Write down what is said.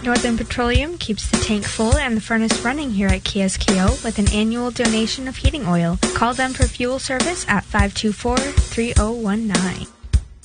Northern Petroleum keeps the tank full and the furnace running here at KSKO with an annual donation of heating oil. Call them for fuel service at 524-3019.